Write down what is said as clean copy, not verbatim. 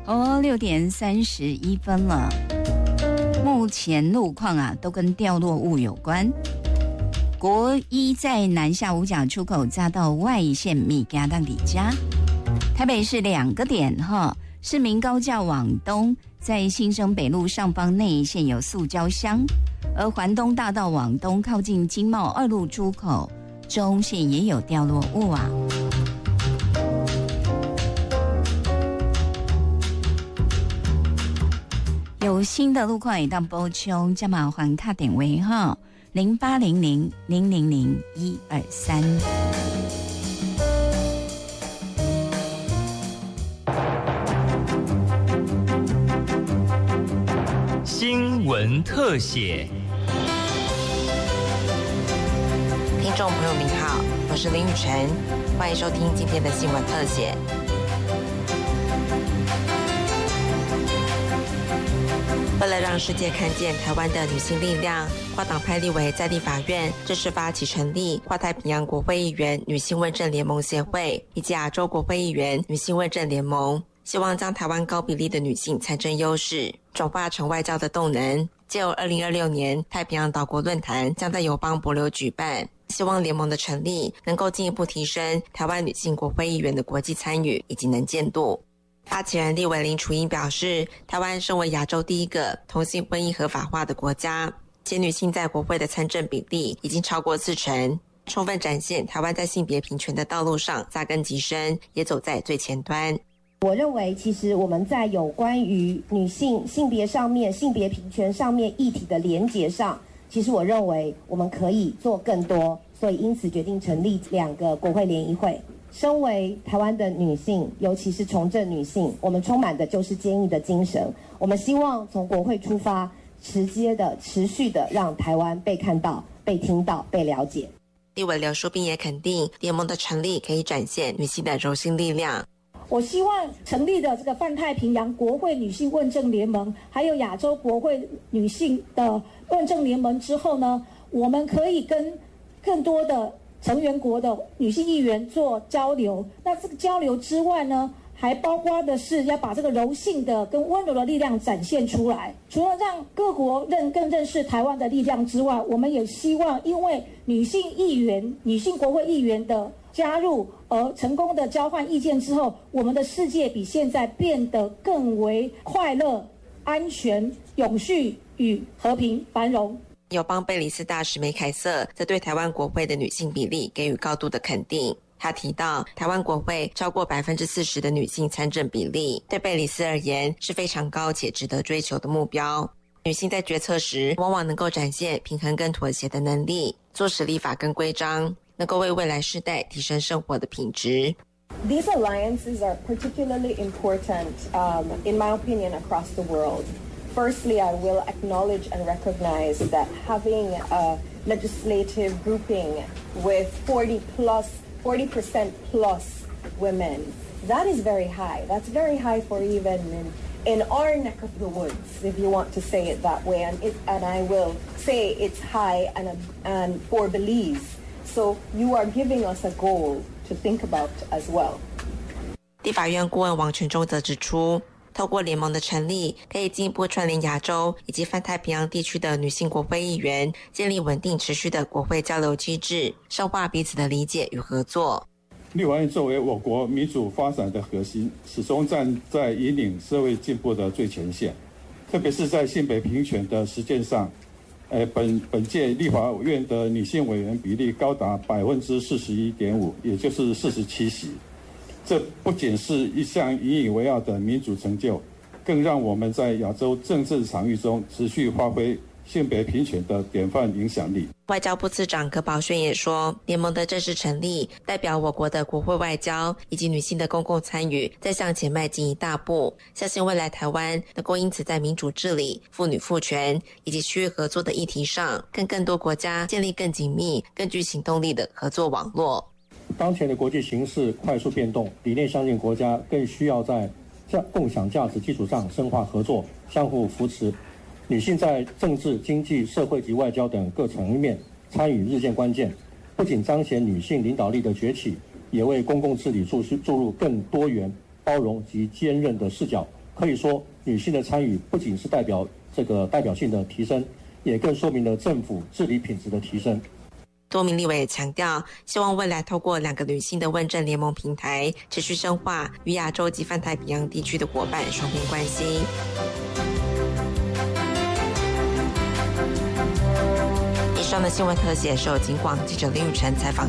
6:31了。目前路况都跟掉落物有关。国一在南下五甲出口匝道外线米加到里加，台北市2个点市民高架往东，在新生北路上方内线有塑胶箱，而环东大道往东靠近经贸2路出口中线也有掉落物有新的路况也到补充，加码还卡点为0800000123。 新闻特写。 听众朋友您好，我是林雨晨，欢迎收听今天的新闻特写。为了让世界看见台湾的女性力量，跨党派立委在立法院正式发起成立跨太平洋国会议员女性问政联盟协会以及亚洲国会议员女性问政联盟，希望将台湾高比例的女性参政优势转化成外交的动能。藉由2026年太平洋岛国论坛将在友邦帛琉举办，希望联盟的成立能够进一步提升台湾女性国会议员的国际参与以及能见度。发起人立委林楚英表示，台湾身为亚洲第一个同性婚姻合法化的国家，且女性在国会的参政比例已经超过40%，充分展现台湾在性别平权的道路上扎根极深，也走在最前端。 我认为其实我们在有关于女性性别上面、性别平权上面议题的连结上，其实我认为我们可以做更多，所以因此决定成立2个国会联谊会。身为台湾的女性，尤其是从政女性，我们充满的就是坚毅的精神。我们希望从国会出发，直接的、持续的让台湾被看到、被听到、被了解。 立委刘淑彬也肯定联盟的成立可以展现女性的柔性力量。 我希望成立的这个泛太平洋国会女性问政联盟，还有亚洲国会女性的问政联盟之后呢，我们可以跟更多的成员国的女性议员做交流。那这个交流之外呢，还包括的是要把这个柔性的跟温柔的力量展现出来。除了让各国更认识台湾的力量之外，我们也希望因为女性议员、女性国会议员的加入而成功的交换意见之后，我们的世界比现在变得更为快乐、安全、永续与和平繁荣。 友邦贝里斯大使梅凯瑟则对台湾国会的女性比例给予高度的肯定。他提到，台湾国会超过40%的女性参政比例，对贝里斯而言是非常高且值得追求的目标。女性在决策时往往能够展现平衡跟妥协的能力，做实立法跟规章，能够为未来世代提升生活的品质。 These alliances are particularly important, in my opinion, across the world. Firstly, I will acknowledge and recognize that having a legislative grouping with 40% plus women, that is very high. That's very high for even in our neck of the woods, if you want to say it that way. And I will say it's high and for Belize. So you are giving us a goal to think about as well. 立法院顾问王全忠则指出，透过联盟的成立，可以进一步串联亚洲以及泛太平洋地区的女性国会议员，建立稳定持续的国会交流机制，深化彼此的理解与合作。 立法院作为我国民主发展的核心，始终站在引领社会进步的最前线，特别是在性别平权的实践上，本届立法院的女性委员比例高达41.5%，也就是47席。这不仅是一项引以为傲的民主成就，更让我们在亚洲政治场域中持续发挥性别平权的典范影响力。 外交部次长葛宝轩也说，联盟的正式成立，代表我国的国会外交以及女性的公共参与再向前迈进一大步，相信未来台湾能够因此在民主治理、妇女赋权以及区域合作的议题上，跟更多国家建立更紧密、更具行动力的合作网络。 当前的国际形势快速变动，理念相近国家更需要在共享价值基础上深化合作，相互扶持。女性在政治、经济、社会及外交等各层面参与日渐关键，不仅彰显女性领导力的崛起，也为公共治理注入更多元、包容及坚韧的视角， 可以说，女性的参与不仅是代表性的提升，也更说明了政府治理品质的提升。 多名立委也强调，希望未来透过2个女性的问政联盟平台，持续深化与亚洲及泛太平洋地区的伙伴双边关系。以上的新闻特写受警广记者林宇辰采访。